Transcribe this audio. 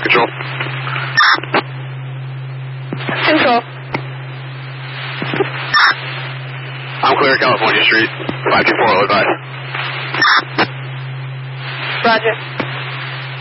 Control. Control. I'm clear, California Street. 524, advise. Roger.